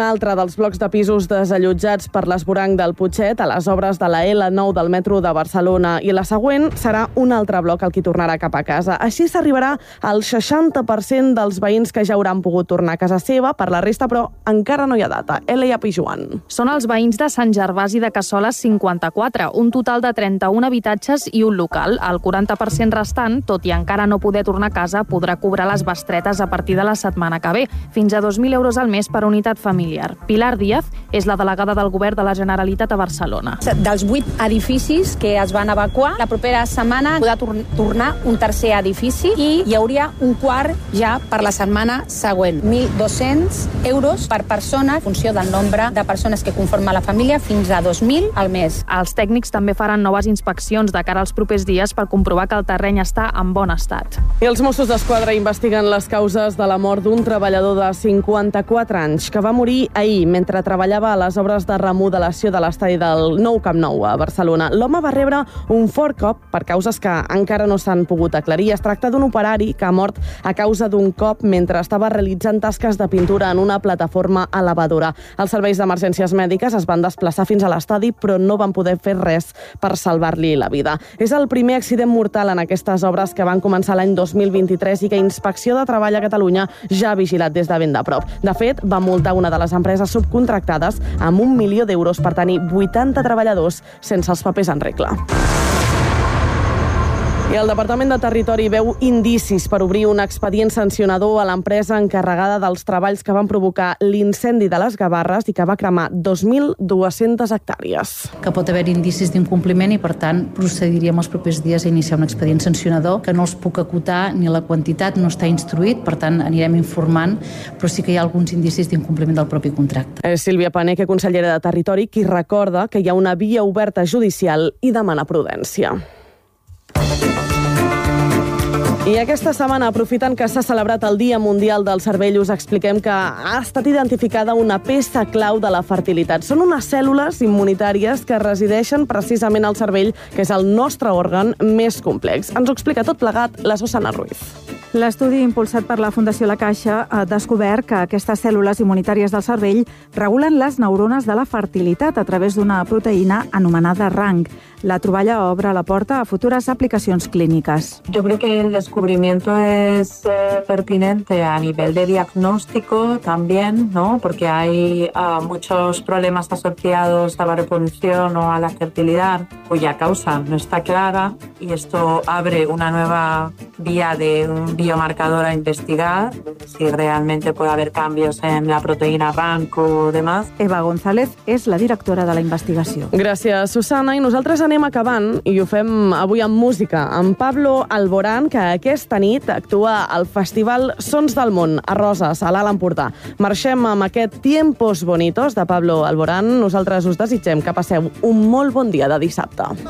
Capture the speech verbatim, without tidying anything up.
un altre dels blocs de pisos desallotjats per l'esvoranc del Putxet a les obres de la L nou del metro de Barcelona, i la següent serà un altre bloc el que tornarà cap a casa. Així s'arribarà al seixanta per cent dels veïns que ja hauran pogut tornar a casa seva. Per la resta, però, encara no hi ha data. Elia Pijuan. Són els veïns de Sant Gervasi de Cassoles cinquanta-quatre, un total de trenta-un habitatges i un local. El quaranta per cent restant, tot i encara no poder tornar a casa, podrà cobrar les bestretes a partir de la setmana que ve, fins a dos mil euros al mes per unitat familiar. Pilar Díaz és la delegada del Govern de la Generalitat a Barcelona. Dels vuit edificis que es van evacuar, la propera setmana podrà tor tornar un tercer edifici i hi hauria un quart ja per la setmana següent. mil dos-cents euros per persona, en funció del nombre de persones que conforma la família, fins a dos mil al mes. Els tècnics també faran noves inspeccions de cara als propers dies per comprovar que el terreny està en bon estat. I els Mossos d'Esquadra investiguen les causes de la mort d'un treballador de cinquanta-quatre anys que va morir ahir mentre treballava a les obres de remodelació de l'estadi del nou Camp Nou a Barcelona. L'home va rebre un fort cop per causes que encara no s'han pogut aclarir. Es tracta d'un operari que ha mort a causa d'un cop mentre estava realitzant tasques de pintura en una plataforma elevadora. Els serveis d'emergències mèdiques es van desplaçar fins a l'estadi, però no van poder fer res per salvar-li la vida. És el primer accident mortal en aquestes obres que van començar l'any dos mil vint-i-tres i que Inspecció de Treball a Catalunya ja ha vigilat des de ben de prop. De fet, va multar una de les empreses subcontractades amb un milió d'euros per tenir vuitanta treballadors sense els papers en regla. I el Departament de Territori veu indicis per obrir un expedient sancionador a l'empresa encarregada dels treballs que van provocar l'incendi de les Gavarres i que va cremar dos mil dues-centes hectàrees. Que pot haver indicis d'incompliment i, per tant, procediríem els propers dies a iniciar un expedient sancionador, que no els puc acotar ni la quantitat, no està instruït, per tant, anirem informant, però sí que hi ha alguns indicis d'incompliment del propi contracte. És Sílvia Paneque, consellera de Territori, qui recorda que hi ha una via oberta judicial i demana prudència. I aquesta setmana, aprofitant que s'ha celebrat el Dia Mundial del Cervell, us expliquem que ha estat identificada una peça clau de la fertilitat. Són unes cèl·lules immunitàries que resideixen precisament al cervell, que és el nostre òrgan més complex. Ens ho explica tot plegat la Susana Ruiz. L'estudi impulsat per la Fundació La Caixa ha descobert que aquestes cèl·lules immunitàries del cervell regulen les neurones de la fertilitat a través d'una proteïna anomenada R A N C. La troballa obre la porta a futures aplicacions clínicas. Yo creo que el descubrimiento es eh, pertinente a nivel de diagnóstico también, ¿no? Porque hay uh, muchos problemas asociados a la reproducción o a la fertilidad cuya causa no está clara, y esto abre una nueva vía de un biomarcador a investigar, si realmente puede haber cambios en la proteïna R A N C o demás. Eva González és la directora de la investigació. Gràcies, Susana. I nosaltres anem acabant, i ho fem avui amb música, amb Pablo Alborán, que aquesta nit actua al Festival Sons del Món a Roses, a l'Alt Empordà. Marxem amb aquest Tiempos Bonitos de Pablo Alborán. Nosaltres us desitgem que passeu un molt bon dia de dissabte.